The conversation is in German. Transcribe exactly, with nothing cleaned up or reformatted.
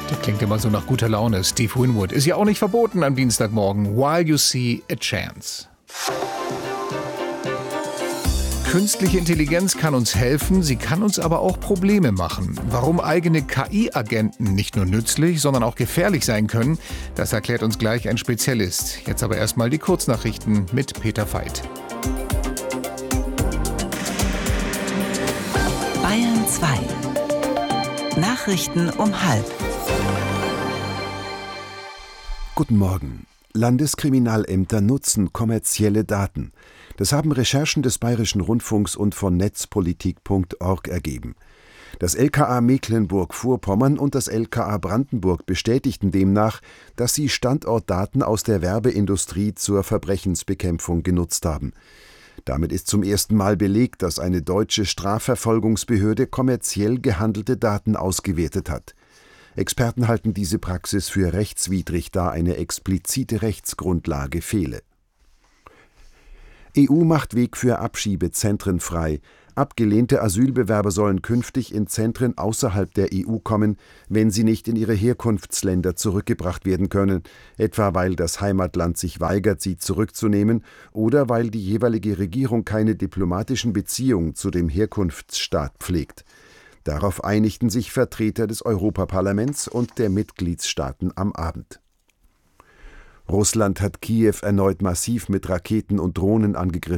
Der klingt immer so nach guter Laune. Steve Winwood ist ja auch nicht verboten am Dienstagmorgen. While you see a chance. Künstliche Intelligenz kann uns helfen, sie kann uns aber auch Probleme machen. Warum eigene K I-Agenten nicht nur nützlich, sondern auch gefährlich sein können, das erklärt uns gleich ein Spezialist. Jetzt aber erstmal die Kurznachrichten mit Peter Veit. Bayern zwei. Nachrichten um halb. Guten Morgen. Landeskriminalämter nutzen kommerzielle Daten. Das haben Recherchen des Bayerischen Rundfunks und von netzpolitik punkt org ergeben. Das L K A Mecklenburg-Vorpommern und das L K A Brandenburg bestätigten demnach, dass sie Standortdaten aus der Werbeindustrie zur Verbrechensbekämpfung genutzt haben. Damit ist zum ersten Mal belegt, dass eine deutsche Strafverfolgungsbehörde kommerziell gehandelte Daten ausgewertet hat. Experten halten diese Praxis für rechtswidrig, da eine explizite Rechtsgrundlage fehle. E U macht Weg für Abschiebezentren frei. Abgelehnte Asylbewerber sollen künftig in Zentren außerhalb der E U kommen, wenn sie nicht in ihre Herkunftsländer zurückgebracht werden können, etwa weil das Heimatland sich weigert, sie zurückzunehmen oder weil die jeweilige Regierung keine diplomatischen Beziehungen zu dem Herkunftsstaat pflegt. Darauf einigten sich Vertreter des Europaparlaments und der Mitgliedstaaten am Abend. Russland hat Kiew erneut massiv mit Raketen und Drohnen angegriffen.